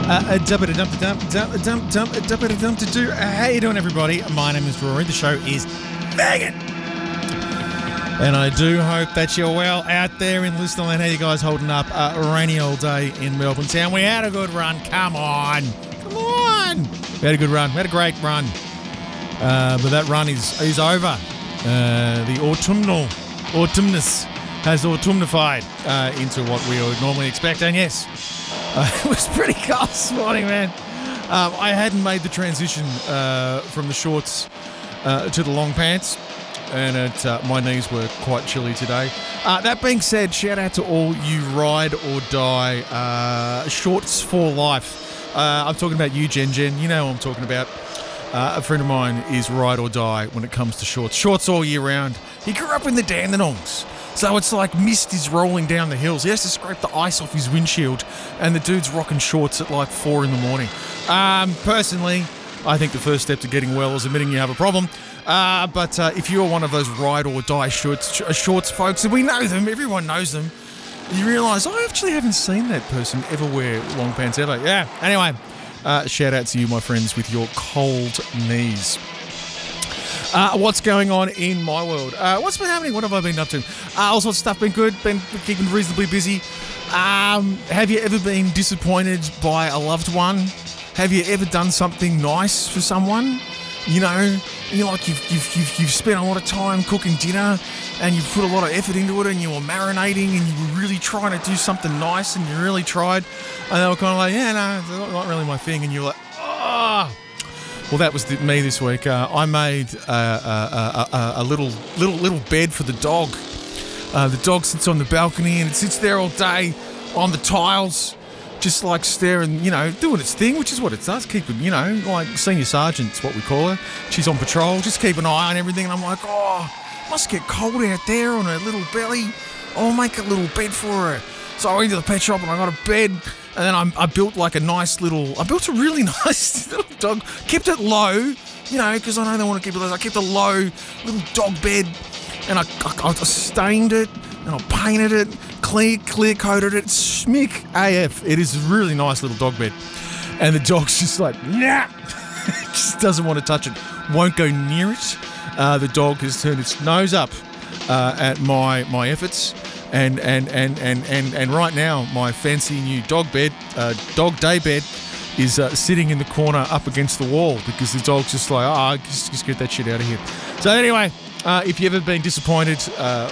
How you doing, everybody? My name is Rory. The show is Vegan. And I do hope that you're well out there in Listerland. How you guys holding up? Rainy all day in Melbourne town. We had a good run. Come on. We had a good run. We had a great run. But that run is over. The autumnus has autumnified into what we would normally expect. And yes, it was pretty cold this morning, man. I hadn't made the transition from the shorts to the long pants, and my knees were quite chilly today. That being said, shout out to all you ride or die shorts for life. I'm talking about you, Jen. You know what I'm talking about. A friend of mine is ride or die when it comes to shorts. Shorts all year round. He grew up in the Dandenongs. So it's like mist is rolling down the hills. He has to scrape the ice off his windshield, and the dude's rocking shorts at like 4 in the morning. Personally, I think the first step to getting well is admitting you have a problem. But if you're one of those ride or die shorts folks, and we know them, everyone knows them, you realise, I actually haven't seen that person ever wear long pants ever. Yeah, anyway, shout out to you, my friends, with your cold knees. What's going on in my world? What's been happening? What have I been up to? All sorts of stuff. Been good. Been keeping reasonably busy. Have you ever been disappointed by a loved one? Have you ever done something nice for someone? You know, you've spent a lot of time cooking dinner, and you've put a lot of effort into it, and you were marinating, and you were really trying to do something nice, and you really tried, and they were kind of like, yeah, no, it's not really my thing, and you're like, oh. Well, that was me this week. I made a little bed for the dog. The dog sits on the balcony, and it sits there all day on the tiles, just like staring, doing its thing, which is what it does. Keeping, like senior sergeant's what we call her. She's on patrol, just keep an eye on everything. And I'm like, oh, must get cold out there on her little belly. I'll make a little bed for her. So I went to the pet shop and I got a bed. And then I built like a really nice little dog, kept it low, because I know they want to keep it low. I kept a low little dog bed, and I stained it, and I painted it, clear coated it, schmick AF. It is a really nice little dog bed. And the dog's just like, nah, just doesn't want to touch it, won't go near it. The dog has turned its nose up at my efforts. And right now, my fancy new dog day bed, is sitting in the corner up against the wall because the dog's just like, just get that shit out of here. So anyway, if you've ever been disappointed